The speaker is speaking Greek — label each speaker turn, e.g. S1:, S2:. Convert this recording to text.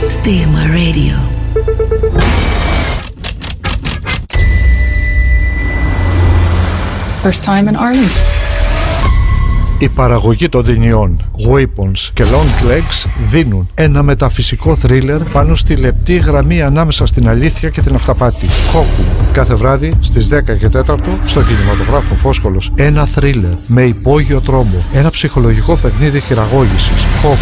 S1: Stigma Radio.
S2: First time in Ireland.
S3: Η παραγωγή των ταινιών Weapons και Long Legs δίνουν ένα μεταφυσικό θρίλερ πάνω στη λεπτή γραμμή ανάμεσα στην αλήθεια και την αυταπάτη. Χόκου, κάθε βράδυ στις 10 και 4 στο κινηματογράφο Φόσκολος. Ένα θρίλερ με υπόγειο τρόμο, ένα ψυχολογικό παιχνίδι χειραγώγησης. Χόκου.